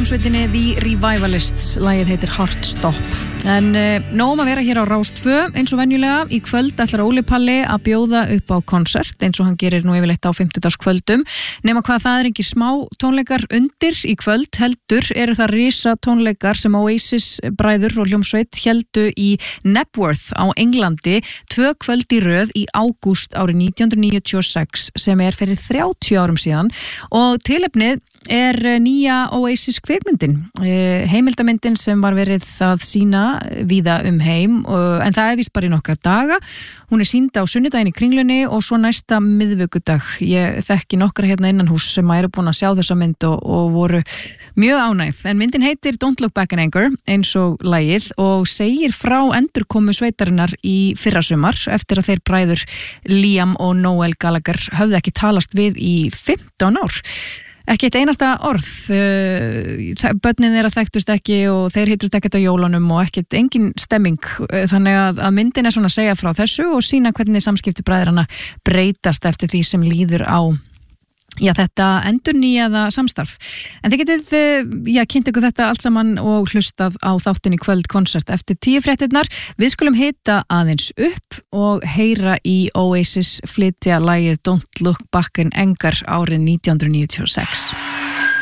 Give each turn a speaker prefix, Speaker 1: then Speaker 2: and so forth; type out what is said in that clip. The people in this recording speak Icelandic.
Speaker 1: hljómsveitinni The Revivalists, lagið heitir Heartstop. En nóg að vera hér á Rás 2 eins og venjulega. Í kvöld ætlar Óli Palli að bjóða upp á konsert eins og hann gerir nú yfirleitt á 50-dags kvöldum. Nema hvað það ekki smá tónleikar undir í kvöld, heldur eru það risa tónleikar sem Oasis bræður og hljómsveit héldu í Knebworth á Englandi 2 kvöld í röð í ágúst árið 1996 sem fyrir 30 árum síðan og tilefnið nýja Oasis kvikmyndin, heimildamyndin sem var verið að sýna víða heim en það víst bara í nokkra daga. Hún sýnd á sunnudaginn í Kringlunni og svo næsta miðvikudag. Ég þekki nokkra hérna innanhús sem eru búin að sjá þessa mynd og voru mjög ánægð. En myndin heitir Don't Look Back in Anger eins og lagið og segir frá endurkomu sveitarinnar í fyrrasumar eftir að þeir bræður Liam og Noel Gallagher höfðu ekki talast við í 15 ár. Ekki eitt einasta orð, börnin þeirra þekktust ekki og þeir hittust ekkert á jólunum og engin stemming, þannig að myndin svona að segja frá þessu og sýna hvernig samskipti bræðranna breytast eftir því sem líður á þetta endurnýjaða samstarf. En þið getið, kynnt ykkur þetta allt saman og hlustað á þáttin í kvöld konsert eftir 10 fréttirnar. Við skulum hita aðeins upp og heyra í Oasis flytja lagið Don't Look Back in Anger árið 1996.